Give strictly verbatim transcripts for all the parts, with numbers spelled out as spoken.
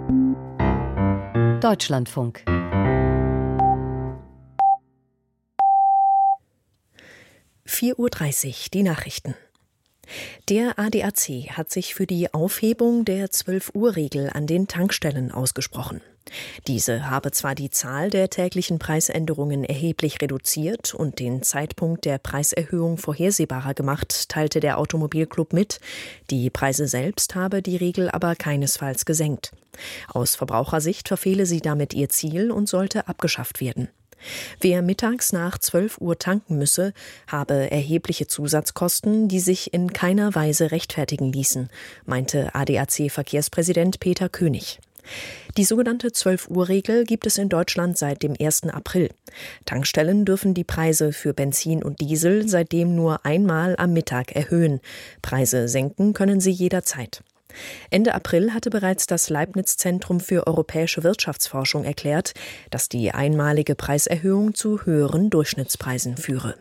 Deutschlandfunk. vier Uhr dreißig, die Nachrichten. Der A D A C hat sich für die Aufhebung der zwölf-Uhr-Regel an den Tankstellen ausgesprochen. Diese habe zwar die Zahl der täglichen Preisänderungen erheblich reduziert und den Zeitpunkt der Preiserhöhung vorhersehbarer gemacht, teilte der Automobilclub mit. Die Preise selbst habe die Regel aber keinesfalls gesenkt. Aus Verbrauchersicht verfehle sie damit ihr Ziel und sollte abgeschafft werden. Wer mittags nach zwölf Uhr tanken müsse, habe erhebliche Zusatzkosten, die sich in keiner Weise rechtfertigen ließen, meinte A D A C-Verkehrspräsident Peter König. Die sogenannte zwölf-Uhr-Regel gibt es in Deutschland seit dem ersten April. Tankstellen dürfen die Preise für Benzin und Diesel seitdem nur einmal am Mittag erhöhen. Preise senken können sie jederzeit. Ende April hatte bereits das Leibniz-Zentrum für europäische Wirtschaftsforschung erklärt, dass die einmalige Preiserhöhung zu höheren Durchschnittspreisen führe.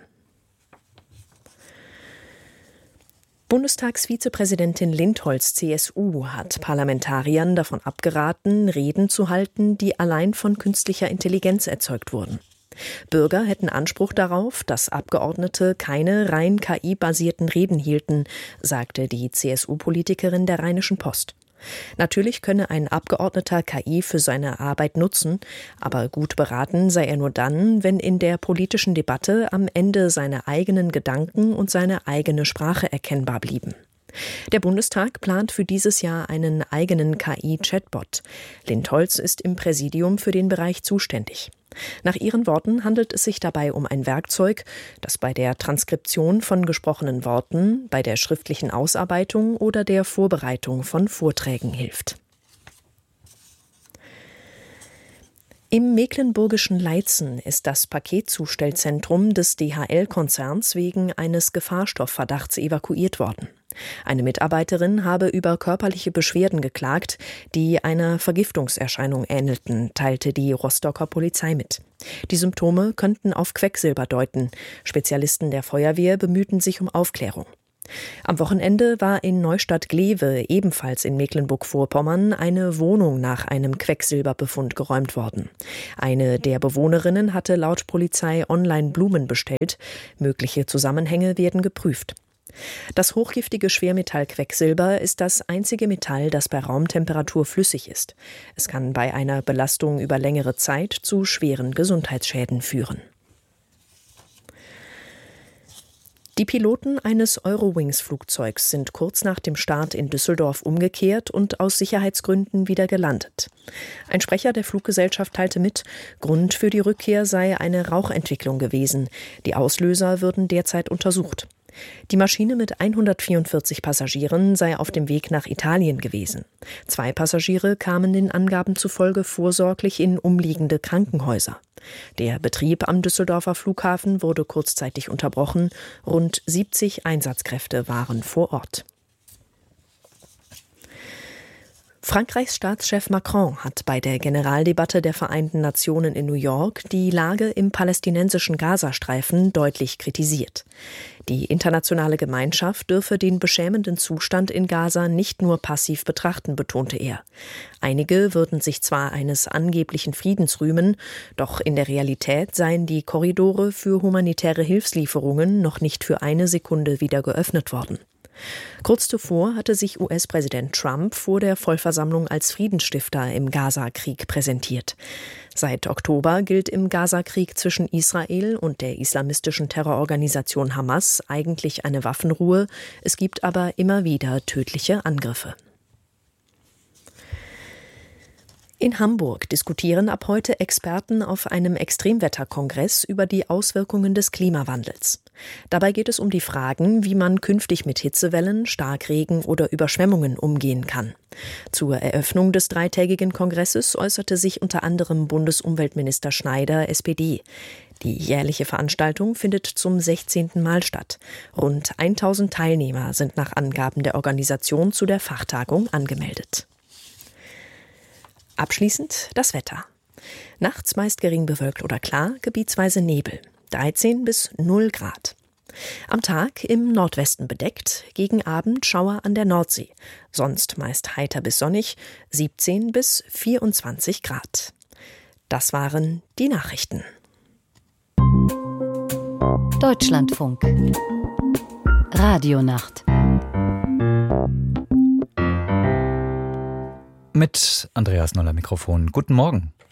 Bundestagsvizepräsidentin Lindholz, C S U, hat Parlamentariern davon abgeraten, Reden zu halten, die allein von künstlicher Intelligenz erzeugt wurden. Bürger hätten Anspruch darauf, dass Abgeordnete keine rein K I-basierten Reden hielten, sagte die C S U-Politikerin der Rheinischen Post. Natürlich könne ein Abgeordneter K I für seine Arbeit nutzen, aber gut beraten sei er nur dann, wenn in der politischen Debatte am Ende seine eigenen Gedanken und seine eigene Sprache erkennbar blieben. Der Bundestag plant für dieses Jahr einen eigenen K I-Chatbot. Lindholz ist im Präsidium für den Bereich zuständig. Nach ihren Worten handelt es sich dabei um ein Werkzeug, das bei der Transkription von gesprochenen Worten, bei der schriftlichen Ausarbeitung oder der Vorbereitung von Vorträgen hilft. Im mecklenburgischen Leitzen ist das Paketzustellzentrum des D H L-Konzerns wegen eines Gefahrstoffverdachts evakuiert worden. Eine Mitarbeiterin habe über körperliche Beschwerden geklagt, die einer Vergiftungserscheinung ähnelten, teilte die Rostocker Polizei mit. Die Symptome könnten auf Quecksilber deuten. Spezialisten der Feuerwehr bemühten sich um Aufklärung. Am Wochenende war in Neustadt-Glewe, ebenfalls in Mecklenburg-Vorpommern, eine Wohnung nach einem Quecksilberbefund geräumt worden. Eine der Bewohnerinnen hatte laut Polizei online Blumen bestellt. Mögliche Zusammenhänge werden geprüft. Das hochgiftige Schwermetall Quecksilber ist das einzige Metall, das bei Raumtemperatur flüssig ist. Es kann bei einer Belastung über längere Zeit zu schweren Gesundheitsschäden führen. Die Piloten eines Eurowings-Flugzeugs sind kurz nach dem Start in Düsseldorf umgekehrt und aus Sicherheitsgründen wieder gelandet. Ein Sprecher der Fluggesellschaft teilte mit, Grund für die Rückkehr sei eine Rauchentwicklung gewesen. Die Auslöser würden derzeit untersucht. Die Maschine mit hundertvierundvierzig Passagieren sei auf dem Weg nach Italien gewesen. Zwei Passagiere kamen den Angaben zufolge vorsorglich in umliegende Krankenhäuser. Der Betrieb am Düsseldorfer Flughafen wurde kurzzeitig unterbrochen. Rund siebzig Einsatzkräfte waren vor Ort. Frankreichs Staatschef Macron hat bei der Generaldebatte der Vereinten Nationen in New York die Lage im palästinensischen Gazastreifen deutlich kritisiert. Die internationale Gemeinschaft dürfe den beschämenden Zustand in Gaza nicht nur passiv betrachten, betonte er. Einige würden sich zwar eines angeblichen Friedens rühmen, doch in der Realität seien die Korridore für humanitäre Hilfslieferungen noch nicht für eine Sekunde wieder geöffnet worden. Kurz zuvor hatte sich U S-Präsident Trump vor der Vollversammlung als Friedensstifter im Gaza-Krieg präsentiert. Seit Oktober gilt im Gaza-Krieg zwischen Israel und der islamistischen Terrororganisation Hamas eigentlich eine Waffenruhe. Es gibt aber immer wieder tödliche Angriffe. In Hamburg diskutieren ab heute Experten auf einem Extremwetterkongress über die Auswirkungen des Klimawandels. Dabei geht es um die Fragen, wie man künftig mit Hitzewellen, Starkregen oder Überschwemmungen umgehen kann. Zur Eröffnung des dreitägigen Kongresses äußerte sich unter anderem Bundesumweltminister Schneider, S P D. Die jährliche Veranstaltung findet zum sechzehnten Mal statt. Rund tausend Teilnehmer sind nach Angaben der Organisation zu der Fachtagung angemeldet. Abschließend das Wetter. Nachts meist gering bewölkt oder klar, gebietsweise Nebel. dreizehn bis null Grad. Am Tag im Nordwesten bedeckt, gegen Abend Schauer an der Nordsee. Sonst meist heiter bis sonnig, siebzehn bis vierundzwanzig Grad. Das waren die Nachrichten. Deutschlandfunk. Radionacht. Mit Andreas Noller Mikrofon. Guten Morgen.